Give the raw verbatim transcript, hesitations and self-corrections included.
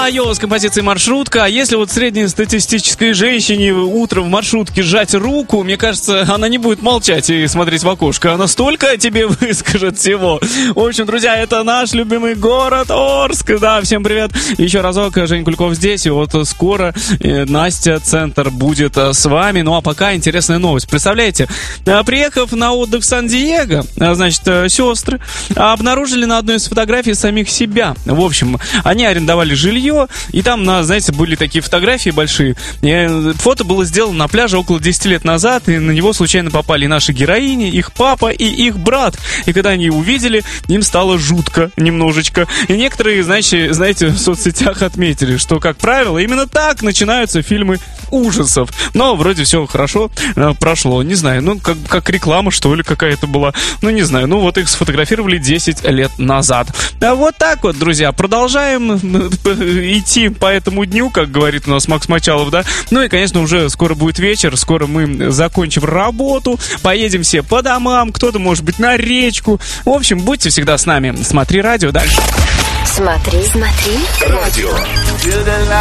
Йо с композицией «Маршрутка». А если вот среднестатистической женщине утром в маршрутке сжать руку, мне кажется, она не будет молчать и смотреть в окошко. Она столько о тебе выскажет всего. В общем, друзья, это наш любимый город Орск. Да, всем привет. Еще разок, Женя Куликов здесь. И вот скоро Настя Центр будет с вами. Ну а пока интересная новость. Представляете, приехав на отдых в Сан-Диего, значит, сестры обнаружили на одной из фотографий самих себя. В общем, они арендовали жилье, и там, на, знаете, были такие фотографии большие. И фото было сделано на пляже около десяти лет назад, и на него случайно попали наши героини, их папа и их брат. И когда они увидели, им стало жутко немножечко. И некоторые, знаете, знаете, в соцсетях отметили, что, как правило, именно так начинаются фильмы ужасов. Но вроде все хорошо э, прошло. Не знаю, ну, как, как реклама, что ли, какая-то была. Ну, не знаю, ну, вот их сфотографировали десять лет назад. А вот так вот, друзья, продолжаем идти по этому дню, как говорит у нас Макс Мочалов, да. Ну и, конечно, уже скоро будет вечер, скоро мы закончим работу, поедем все по домам, кто-то, может быть, на речку. В общем, будьте всегда с нами. Смотри радио дальше. Смотри, смотри радио.